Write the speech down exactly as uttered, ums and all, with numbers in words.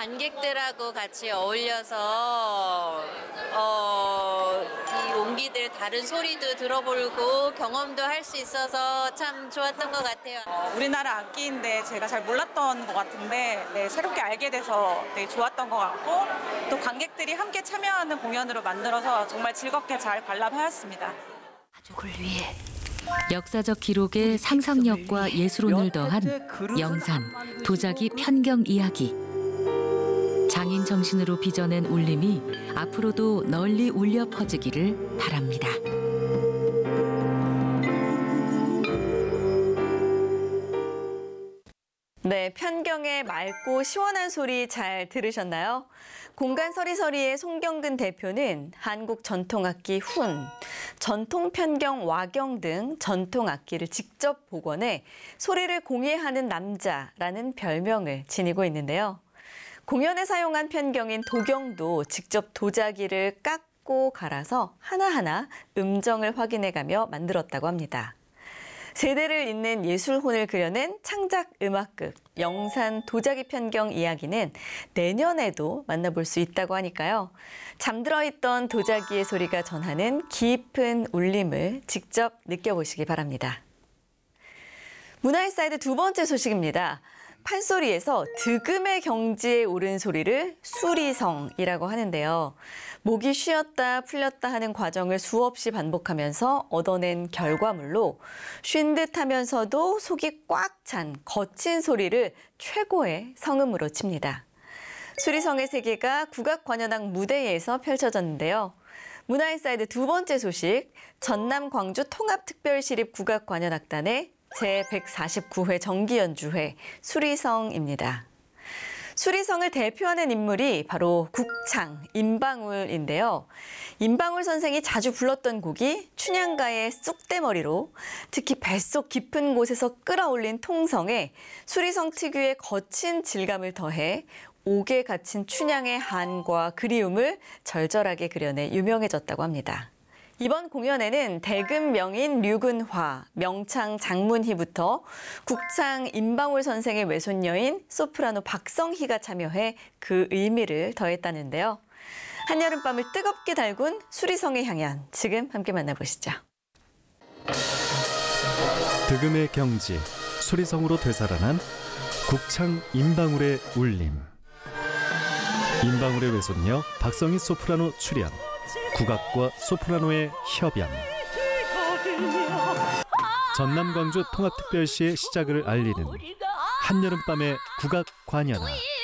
관객들하고 같이 어울려서 어, 이 온기들 다른 소리도 들어보고 경험도 할 수 있어서 참 좋았던 것 같아요. 어, 우리나라 악기인데 제가 잘 몰랐던 것 같은데 네, 새롭게 알게 돼서 되게 좋았던 것 같고 또 관객들이 함께 참여하는 공연으로 만들어서 정말 즐겁게 잘 관람하였습니다. 가족을 위해 역사적 기록에 상상력과 예술혼을 더한 영산, 도자기 편경 이야기. 장인 정신으로 빚어낸 울림이 앞으로도 널리 울려 퍼지기를 바랍니다. 네, 편경의 맑고 시원한 소리 잘 들으셨나요? 공간 서리서리의 송경근 대표는 한국 전통악기 훈, 전통 편경 와경 등 전통 악기를 직접 복원해 소리를 공예하는 남자라는 별명을 지니고 있는데요. 공연에 사용한 편경인 도경도 직접 도자기를 깎고 갈아서 하나하나 음정을 확인해가며 만들었다고 합니다. 세대를 잇는 예술혼을 그려낸 창작 음악극 영산 도자기 편경 이야기는 내년에도 만나볼 수 있다고 하니까요. 잠들어 있던 도자기의 소리가 전하는 깊은 울림을 직접 느껴보시기 바랍니다. 문화의 사이드 두 번째 소식입니다. 판소리에서 득음의 경지에 오른 소리를 수리성이라고 하는데요. 목이 쉬었다 풀렸다 하는 과정을 수없이 반복하면서 얻어낸 결과물로 쉰 듯하면서도 속이 꽉 찬 거친 소리를 최고의 성음으로 칩니다. 수리성의 세계가 국악관현악 무대에서 펼쳐졌는데요. 문화의 사이드 두 번째 소식, 전남 광주 통합특별시립 국악관현악단의 제백사십구 회 정기연주회 수리성입니다. 수리성을 대표하는 인물이 바로 국창 임방울인데요. 임방울 선생이 자주 불렀던 곡이 춘향가의 쑥대머리로 특히 뱃속 깊은 곳에서 끌어올린 통성에 수리성 특유의 거친 질감을 더해 옥에 갇힌 춘향의 한과 그리움을 절절하게 그려내 유명해졌다고 합니다. 이번 공연에는 대금 명인 류근화, 명창 장문희부터 국창 임방울 선생의 외손녀인 소프라노 박성희가 참여해 그 의미를 더했다는데요. 한여름밤을 뜨겁게 달군 수리성의 향연, 지금 함께 만나보시죠. 득음의 경지, 수리성으로 되살아난 국창 임방울의 울림. 임방울의 외손녀 박성희 소프라노 출연. 국악과 소프라노의 협연. 전남 광주 통합특별시의 시작을 알리는 한여름밤의 국악 관현악.